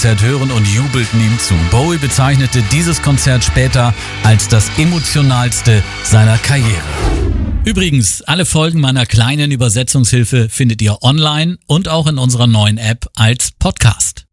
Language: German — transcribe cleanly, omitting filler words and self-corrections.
Konzert hören und jubelten ihm zu. Bowie bezeichnete dieses Konzert später als das emotionalste seiner Karriere. Übrigens, alle Folgen meiner kleinen Übersetzungshilfe findet ihr online und auch in unserer neuen App als Podcast.